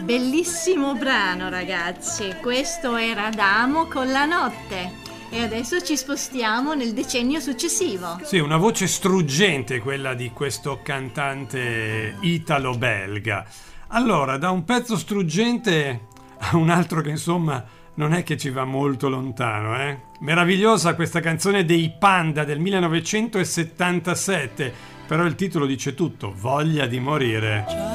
Bellissimo brano, ragazzi. Questo era Adamo con La notte. E adesso ci spostiamo nel decennio successivo. Sì, una voce struggente quella di questo cantante italo-belga. Allora, da un pezzo struggente a un altro che insomma non è che ci va molto lontano, eh? Meravigliosa questa canzone dei Panda del 1977, però il titolo dice tutto: Voglia di morire.